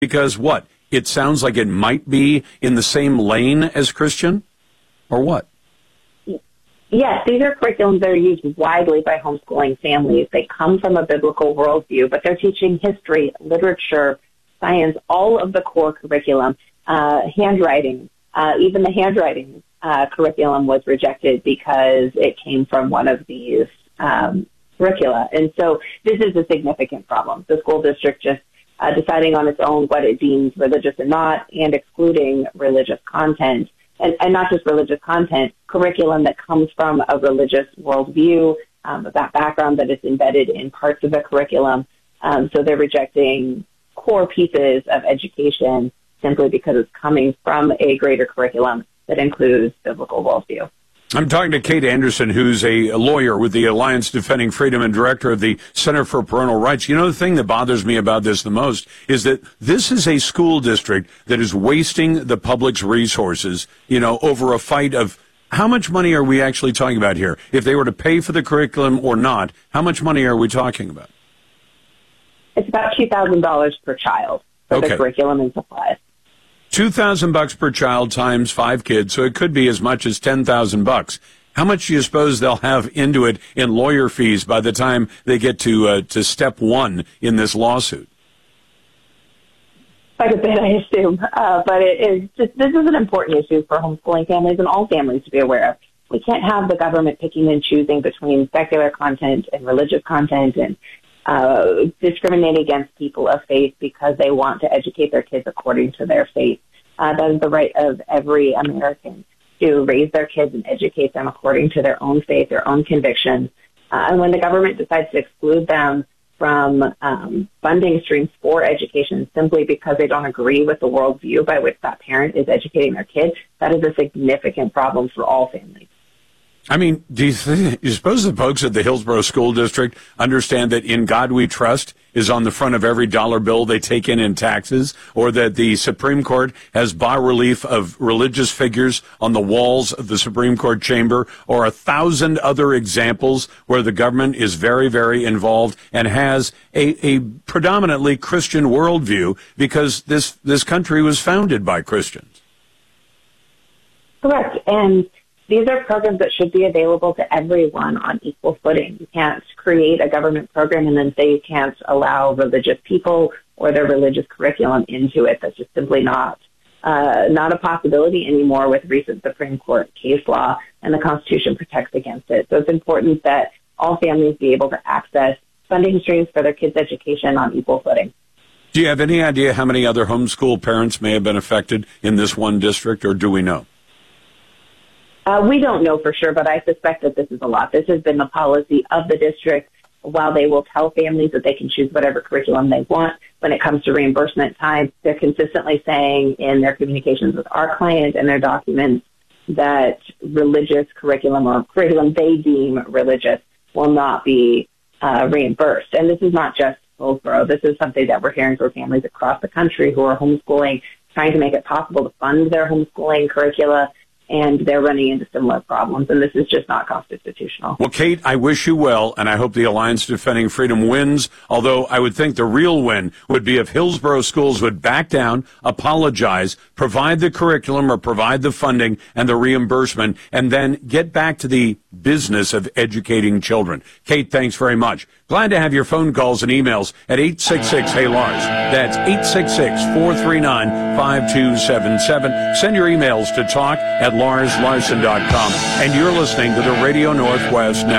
Because what? It sounds like it might be in the same lane as Christian? Or what? Yes, these are curriculums that are used widely by homeschooling families. They come from a biblical worldview, but they're teaching history, literature, science, all of the core curriculum, handwriting. Even the handwriting curriculum was rejected because it came from one of these curricula. And so this is a significant problem. The school district just deciding on its own what it deems religious and not, and excluding religious content. And not just religious content, curriculum that comes from a religious worldview, that background that is embedded in parts of the curriculum. So they're rejecting core pieces of education simply because it's coming from a greater curriculum that includes biblical worldview. I'm talking to Kate Anderson, who's a lawyer with the Alliance Defending Freedom and director of the Center for Parental Rights. You know, the thing that bothers me about this the most is that this is a school district that is wasting the public's resources, over a fight of how much money are we actually talking about here? If they were to pay for the curriculum or not, how much money are we talking about? It's about $2,000 per child for the curriculum and supplies. $2,000 per child times 5 kids, so it could be as much as $10,000. How much do you suppose they'll have into it in lawyer fees by the time they get to step one in this lawsuit? Quite a bit, I assume. But this is an important issue for homeschooling families and all families to be aware of. We can't have the government picking and choosing between secular content and religious content and discriminate against people of faith because they want to educate their kids according to their faith. That is the right of every American to raise their kids and educate them according to their own faith, their own convictions. And when the government decides to exclude them from funding streams for education simply because they don't agree with the worldview by which that parent is educating their kids, that is a significant problem for all families. I mean, do you suppose the folks at the Hillsborough School District understand that In God We Trust is on the front of every dollar bill they take in taxes, or that the Supreme Court has bas-relief of religious figures on the walls of the Supreme Court chamber, or 1,000 other examples where the government is very, very involved and has a predominantly Christian worldview because this country was founded by Christians? Correct. And these are programs that should be available to everyone on equal footing. You can't create a government program and then say you can't allow religious people or their religious curriculum into it. That's just simply not a possibility anymore with recent Supreme Court case law, and the Constitution protects against it. So it's important that all families be able to access funding streams for their kids' education on equal footing. Do you have any idea how many other homeschool parents may have been affected in this one district, or do we know? We don't know for sure, but I suspect that this is a lot. This has been the policy of the district. While they will tell families that they can choose whatever curriculum they want, when it comes to reimbursement time, they're consistently saying in their communications with our client and their documents that religious curriculum or curriculum they deem religious will not be reimbursed. And this is not just Hillsborough. This is something that we're hearing from families across the country who are homeschooling, trying to make it possible to fund their homeschooling curricula, and they're running into similar problems, and this is just not constitutional. Well, Kate, I wish you well, and I hope the Alliance Defending Freedom wins, although I would think the real win would be if Hillsborough schools would back down, apologize, provide the curriculum or provide the funding and the reimbursement, and then get back to the business of educating children. Kate, thanks very much. Glad to have your phone calls and emails at 866-HEY-LARS. That's 866-439-5277. Send your emails to talk@LarsLarson.com. And you're listening to the Radio Northwest Network.